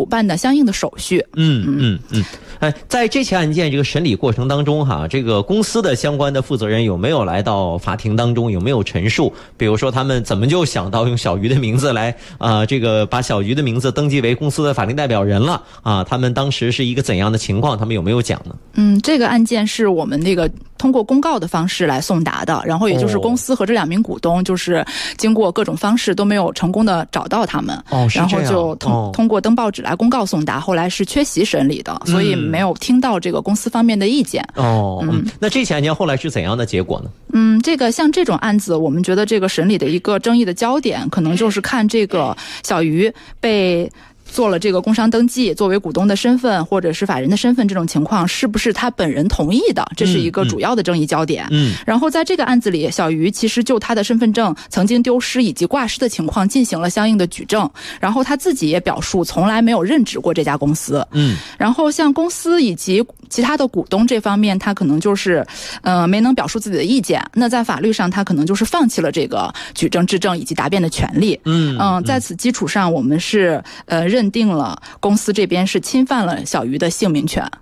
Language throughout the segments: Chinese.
办的相应的手续。 在这起案件这个审理过程当中哈，这个公司的相关的负责人有没有来到法庭当中，有没有陈述？比如说他们怎么就想到用小鱼的名字来这个把小鱼的名字登记为公司的法定代表人了啊？他们当时是一个怎样的情况？他们有没有讲呢？ 这个案件是我们那个通过公告的方式来送达的，然后也就是公司和这2名股东就是经过各种方式都没有成功的找到他们，然后就通过登报纸来公告送达，后来是缺席审理的，所以没有听到这个公司方面的意见。 那这起案件后来是怎样的结果呢？ 这个像这种案子，我们觉得这个审理的一个争议的焦点，可能就是看这个小鱼被做了这个工商登记，作为股东的身份或者是法人的身份，这种情况是不是他本人同意的，这是一个主要的争议焦点。然后在这个案子里，小鱼其实就他的身份证曾经丢失以及挂失的情况进行了相应的举证，然后他自己也表述从来没有任职过这家公司。然后像公司以及其他的股东这方面，他可能就是没能表述自己的意见，那在法律上他可能就是放弃了这个举证质证以及答辩的权利。在此基础上，我们是认定了公司这边是侵犯了小鱼的姓名权。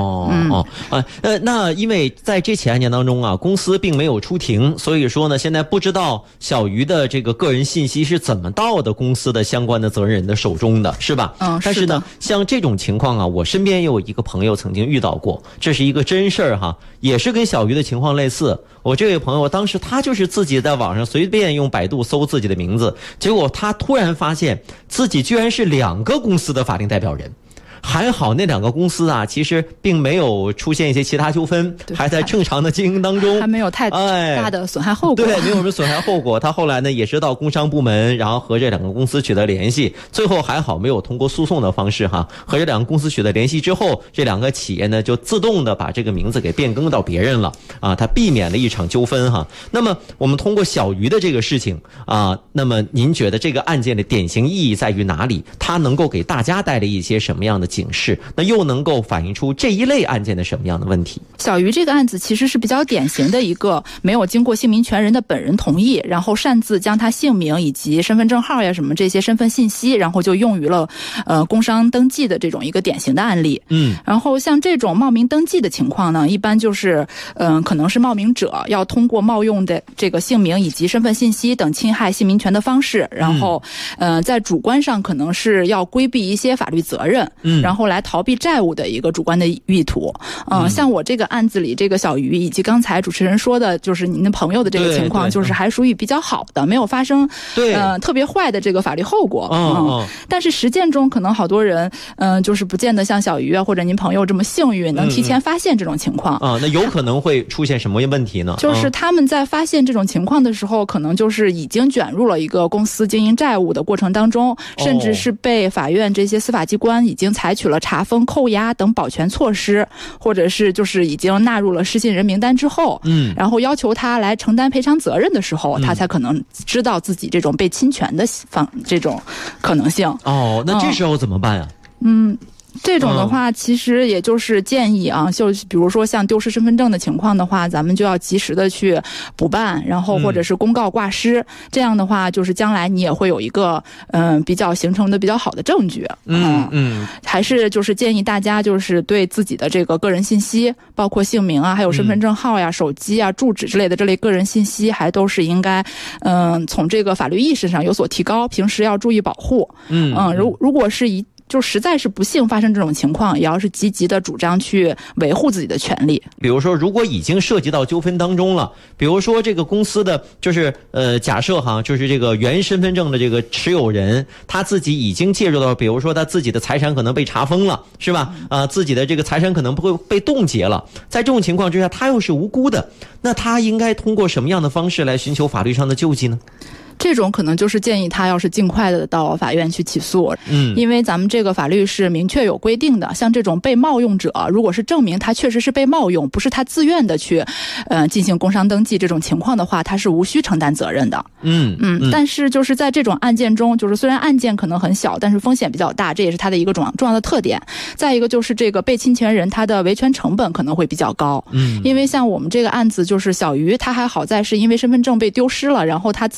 那因为在这起案件当中啊，公司并没有出庭，所以说呢，现在不知道小鱼的这个个人信息是怎么到的公司的相关的责任人的手中的，是吧？但是呢，像这种情况啊，我身边也有一个朋友曾经遇到过，这是一个真事儿哈，也是跟小鱼的情况类似。我这位朋友当时他就是自己在网上随便用百度搜自己的名字，结果他突然发现自己居然是2个公司的法定代表人。还好那2个公司啊，其实并没有出现一些其他纠纷，还在正常的经营当中， 还没有太大的损害后果。 对，没有什么损害后果。他后来呢也是到工商部门，然后和这2个公司取得联系，最后还好没有通过诉讼的方式哈，和这2个公司取得联系之后，这2个企业呢就自动的把这个名字给变更到别人了啊，他避免了一场纠纷哈。那么我们通过小鱼的这个事情啊，那么您觉得这个案件的典型意义在于哪里？它能够给大家带来一些什么样的警示？那又能够反映出这一类案件的什么样的问题？ 小鱼这个案子其实是比较典型的一个没有经过姓名权人的本人同意，然后擅自将他姓名以及身份证号呀什么这些身份信息，然后就用于了工商登记的这种一个典型的案例。然后像这种冒名登记的情况呢，一般就是可能是冒名者要通过冒用的这个姓名以及身份信息等侵害姓名权的方式，然后在主观上可能是要规避一些法律责任，然后来逃避债务的一个主观的意图。像我这个案子里这个小鱼以及刚才主持人说的就是您的朋友的这个情况，就是还属于比较好的，没有发生特别坏的这个法律后果。但是实践中可能好多人就是不见得像小鱼啊或者您朋友这么幸运能提前发现这种情况。 那有可能会出现什么问题呢？ 就是他们在发现这种情况的时候，可能就是已经卷入了一个公司经营债务的过程当中，甚至是被法院这些司法机关已经采取了查封、扣押等保全措施，或者是就是已经纳入了失信人名单之后，然后要求他来承担赔偿责任的时候，他才可能知道自己这种被侵权的这种可能性。 那这时候怎么办啊？ 这种的话其实也就是建议啊，就比如说像丢失身份证的情况的话，咱们就要及时的去补办，然后或者是公告挂失，这样的话就是将来你也会有一个比较形成的比较好的证据。还是就是建议大家就是对自己的这个个人信息，包括姓名啊，还有身份证号呀、手机啊、住址之类的这类个人信息，还都是应该从这个法律意识上有所提高，平时要注意保护。如果是就实在是不幸发生这种情况，也要是积极的主张去维护自己的权利。 比如说如果已经涉及到纠纷当中了，比如说这个公司的就是假设哈，就是这个原身份证的这个持有人他自己已经介入到，比如说他自己的财产可能被查封了，是吧？自己的这个财产可能会被冻结了，在这种情况之下他又是无辜的，那他应该通过什么样的方式来寻求法律上的救济呢？ 这种可能就是建议他要是尽快的到法院去起诉。因为咱们这个法律是明确有规定的，像这种被冒用者，如果是证明他确实是被冒用，不是他自愿的去进行工商登记这种情况的话，他是无需承担责任的。但是就是在这种案件中，就是虽然案件可能很小，但是风险比较大，这也是他的一个重要的特点。再一个就是这个被侵权人他的维权成本可能会比较高。因为像我们这个案子就是小鱼，他还好在是因为身份证被丢失了，然后他自己还去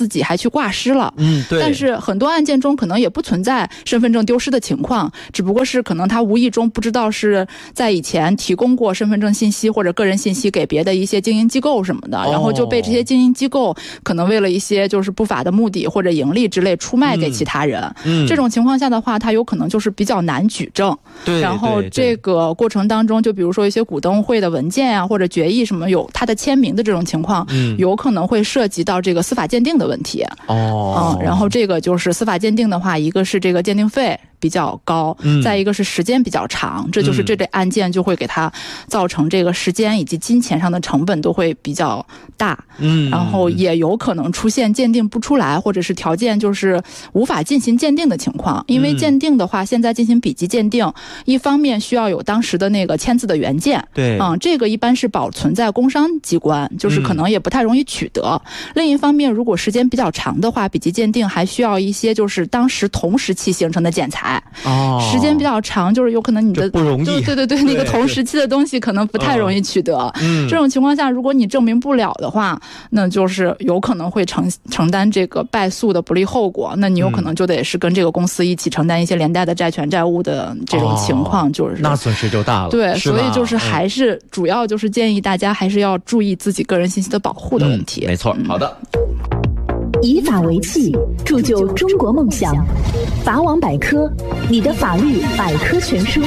挂失了。 对。 但是很多案件中可能也不存在身份证丢失的情况，只不过是可能他无意中不知道是在以前提供过身份证信息或者个人信息给别的一些经营机构什么的，然后就被这些经营机构可能为了一些就是不法的目的或者盈利之类出卖给其他人。这种情况下的话，他有可能就是比较难举证。 对。 然后这个过程当中，就比如说一些股东会的文件啊，或者决议什么有他的签名的这种情况，有可能会涉及到这个司法鉴定的问题。然后这个就是司法鉴定的话，一个是这个鉴定费比较高，再一个是时间比较长，这就是这类案件就会给它造成这个时间以及金钱上的成本都会比较大。然后也有可能出现鉴定不出来，或者是条件就是无法进行鉴定的情况。因为鉴定的话，现在进行笔迹鉴定，一方面需要有当时的那个签字的原件， 对， 这个一般是保存在工商机关，就是可能也不太容易取得。另一方面，如果时间比较长的话，笔迹鉴定还需要一些就是当时同时期形成的建材。时间比较长，就是有可能你的不容易， 对，那个同时期的东西可能不太容易取得。这种情况下，如果你证明不了的话，那就是有可能会承担这个败诉的不利后果。那你有可能就得是跟这个公司一起承担一些连带的债权债务的这种情况，就是那损失就大了。 对，所以就是还是主要就是建议大家还是要注意自己个人信息的保护的问题。 没错，好的。 以法为器，铸就中国梦想。法网百科，你的法律百科全书。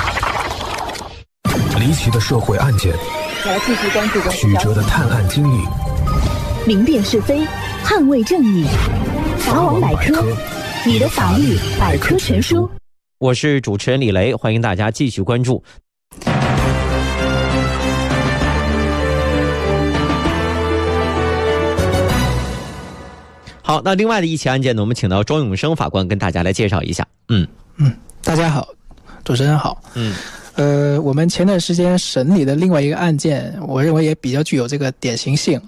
离奇的社会案件， 继续关注曲折的探案经历， 明辨是非，捍卫正义。法网百科，你的法律百科全书。 我是主持人李雷，欢迎大家继续关注。好，那另外的一起案件呢，我们请到庄永生法官跟大家来介绍一下。 大家好，主持人好。我们前段时间审理的另外一个案件，我认为也比较具有这个典型性。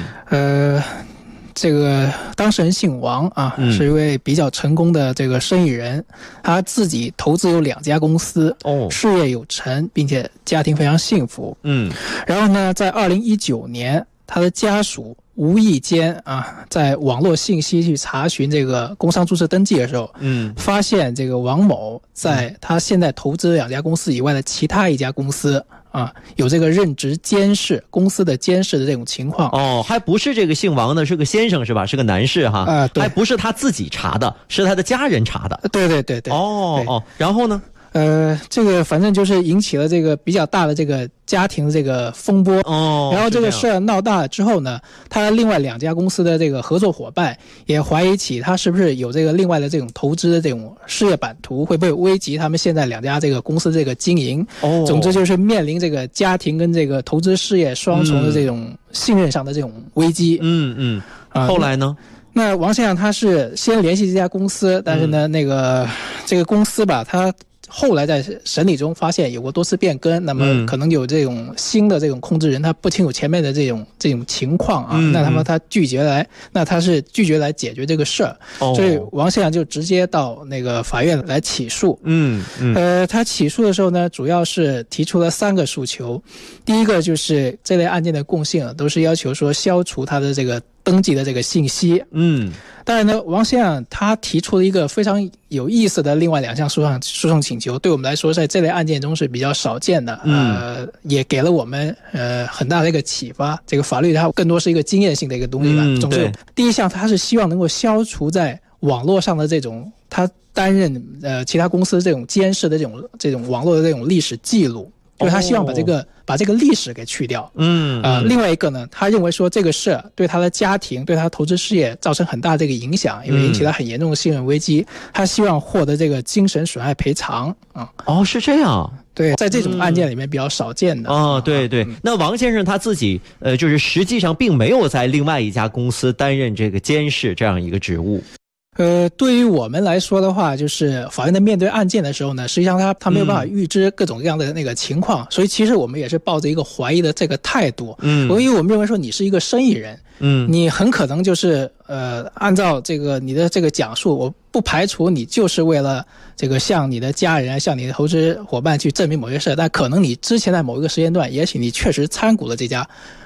这个当事人姓王啊，是一位比较成功的这个生意人，他自己投资有2家公司，事业有成，并且家庭非常幸福。然后呢，在2019年，他的家属无意间在网络信息去查询这个工商注册登记的时候，发现这个王某在他现在投资2家公司以外的其他一家公司有这个任职监事，公司的监事的这种情况。 还不是这个姓王的，是个先生是吧？是个男士哈。 对， 还不是他自己查的，是他的家人查的。 对。 然后呢？ 这个反正就是引起了这个比较大的这个家庭的这个风波。然后这个事儿闹大了之后呢，他另外2家公司的这个合作伙伴也怀疑起他是不是有这个另外的这种投资的这种事业版图，会不会危及他们现在2家这个公司这个经营。总之就是面临这个家庭跟这个投资事业双重的这种信任上的这种危机。 后来呢？ 那王先生他是先联系这家公司，但是呢，这个公司吧，他后来在审理中发现有过多次变更，那么可能有这种新的这种控制人，他不清楚前面的这种情况那他拒绝来解决这个事儿。所以王先生就直接到那个法院来起诉。他起诉的时候呢，主要是提出了3个诉求。第一个就是这类案件的共性都是要求说消除他的这个登记的这个信息。当然呢，王先生他提出了一个非常有意思的另外2项诉讼请求，对我们来说在这类案件中是比较少见的。也给了我们很大的一个启发。这个法律它更多是一个经验性的一个东西吧。总之，第一项他是希望能够消除在网络上的这种他担任其他公司这种监视的这种网络的这种历史记录。就是他希望把这个历史给去掉。另外一个呢，他认为说这个事对他的家庭、对他的投资事业造成很大这个影响，因为引起了很严重的信任危机。他希望获得这个精神损害赔偿。 是这样。 对，在这种案件里面比较少见的。 对。那王先生他自己就是实际上并没有在另外一家公司担任这个监事这样一个职务。 对于我们来说的话，就是法院在面对案件的时候呢，实际上他没有办法预知各种各样的那个情况，所以其实我们也是抱着一个怀疑的这个态度。因为我们认为说你是一个生意人，你很可能就是按照这个你的这个讲述，我不排除你就是为了这个向你的家人、向你的投资伙伴去证明某些事，但可能你之前在某一个时间段，也许你确实参股了这家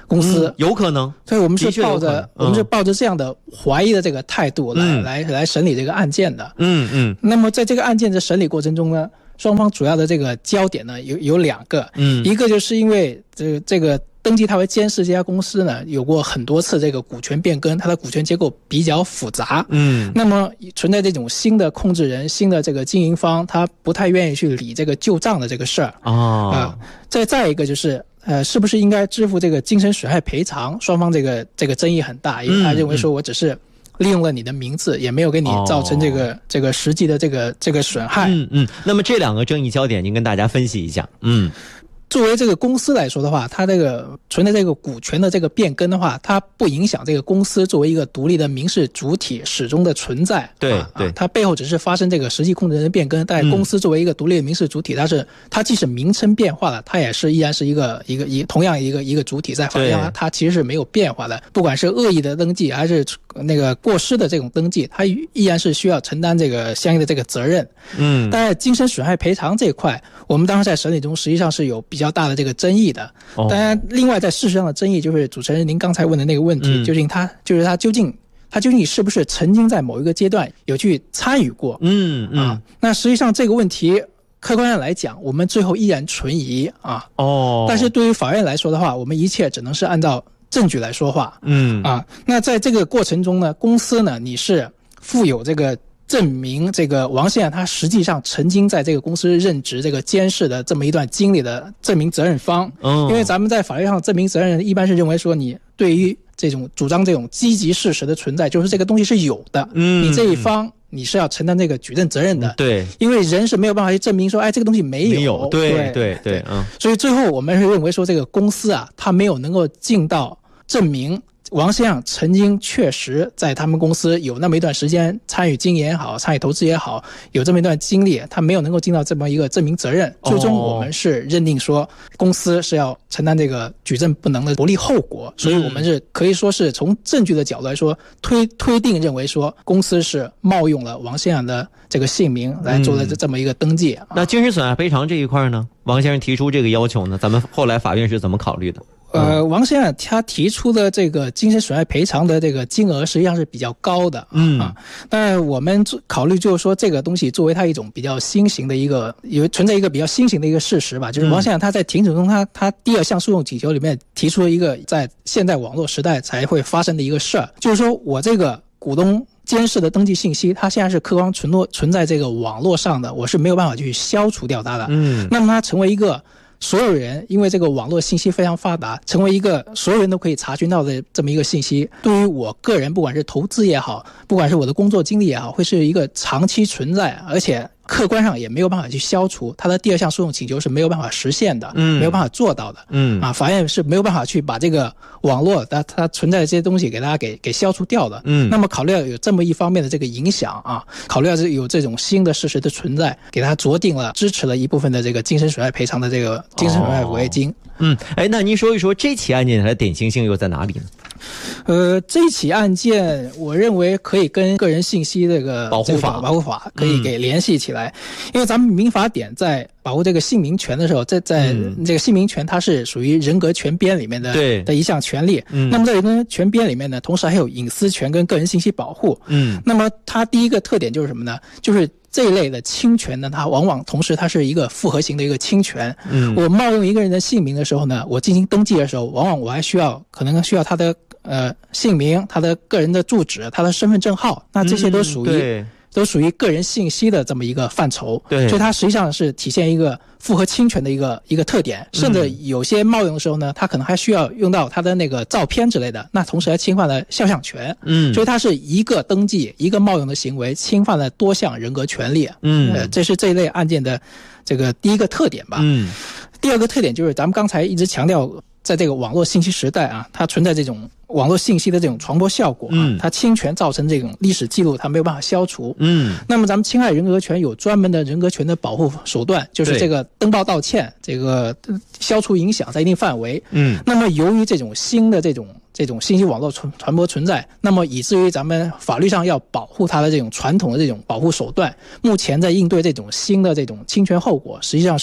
公司， 有可能。 所以我们是抱着这样的怀疑的这个态度来审理这个案件的。那么在这个案件的审理过程中呢，双方主要的这个焦点呢有两个，一个就是因为这个登记他为监事这家公司呢，有过很多次这个股权变更，它的股权结构比较复杂，那么存在这种新的控制人、新的这个经营方，他不太愿意去理这个旧账的这个事儿再一个就是是不是应该支付这个精神损害赔偿？双方这个争议很大，因为他认为说我只是利用了你的名字，也没有给你造成这个实际的这个损害。 那么这两个争议焦点，您跟大家分析一下。 作为这个公司来说的话，它这个存在这个股权的这个变更的话，它不影响这个公司作为一个独立的民事主体始终的存在。 对， 它背后只是发生这个实际控制人的变更，但公司作为一个独立的民事主体，它即使名称变化了，它也是依然是一个同样一个主体，在法律上它其实是没有变化的。不管是恶意的登记还是那个过失的这种登记，它依然是需要承担这个相应的这个责任。但是精神损害赔偿这一块，我们当时在审理中实际上是有比较大的这个争议的。当然，另外在事实上的争议就是主持人您刚才问的那个问题，他究竟是不是曾经在某一个阶段有去参与过？那实际上这个问题客观上来讲，我们最后依然存疑但是对于法院来说的话，我们一切只能是按照证据来说话。那在这个过程中呢，公司呢你是负有这个证明这个王先生他实际上曾经在这个公司任职这个监事的这么一段经历的证明责任方。因为咱们在法律上证明责任一般是认为说，你对于这种主张这种积极事实的存在，就是这个东西是有的，你这一方你是要承担这个举证责任的。 对，因为人是没有办法去证明说这个东西没有。 对， 所以最后我们是认为说，这个公司它没有能够尽到证明王先生曾经确实在他们公司有那么一段时间参与经营也好，参与投资也好，有这么一段经历，他没有能够尽到这么一个证明责任。最终我们是认定说，公司是要承担这个举证不能的不利后果。所以我们是可以说是从证据的角度来说，推定认为说，公司是冒用了王先生的这个姓名来做的这么一个登记。 那精神损害赔偿这一块呢，王先生提出这个要求呢，咱们后来法院是怎么考虑的？ 王先生他提出的这个精神损害赔偿的这个金额实际上是比较高的。但我们考虑就是说，这个东西作为他一种比较新型的存在一个比较新型的一个事实吧，就是王先生他在庭审中他第二项诉讼请求里面提出了一个在现代网络时代才会发生的一个事儿，就是说我这个股东监事的登记信息，它现在是客观存在这个网络上的，我是没有办法去消除掉它的。那么它成为一个所有人，因为这个网络信息非常发达，成为一个所有人都可以查询到的这么一个信息，对于我个人不管是投资也好，不管是我的工作经历也好，会是一个长期存在，而且客观上也没有办法去消除，他的第二项诉讼请求是没有办法实现的，没有办法做到的。法院是没有办法去把这个网络它存在的这些东西给大家给消除掉的。那么考虑到有这么一方面的这个影响考虑到有这种新的事实的存在，给他酌定了支持了一部分的这个精神损害赔偿的这个精神损害抚慰金。 那您说一说这起案件的典型性又在哪里呢？ 这起案件我认为可以跟个人信息这个保护法可以给联系起来。因为咱们民法典在保护这个姓名权的时候，在这个姓名权它是属于人格权编里面的一项权利。那么在人格权编里面呢，同时还有隐私权跟个人信息保护。那么它第一个特点就是什么呢？就是这一类的侵权呢，它往往同时它是一个复合型的一个侵权。我冒用一个人的姓名的时候呢，我进行登记的时候，往往我还可能需要他的姓名、他的个人的住址、他的身份证号，那这些都属于个人信息的这么一个范畴。所以它实际上是体现一个复合侵权的一个特点。甚至有些冒用的时候呢，它可能还需要用到他的那个照片之类的，那同时还侵犯了肖像权。所以它是一个登记一个冒用的行为，侵犯了多项人格权利。这是这一类案件的这个第一个特点吧。第二个特点就是咱们刚才一直强调，在这个网络信息时代它存在这种网络信息的这种传播效果它侵权造成这种历史记录它没有办法消除。那么咱们侵害人格权有专门的人格权的保护手段，就是这个登报道歉，这个消除影响在一定范围。那么由于这种新的这种信息网络传播存在，那么以至于咱们法律上要保护它的这种传统的这种保护手段，目前在应对这种新的这种侵权后果实际上是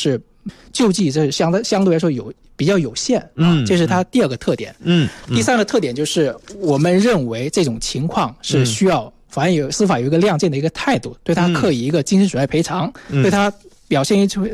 救济这相对来说比较有限，这是它第二个特点。第三个特点就是我们认为这种情况是需要司法有一个亮剑的一个态度，对他课以一个精神损害赔偿，对他表现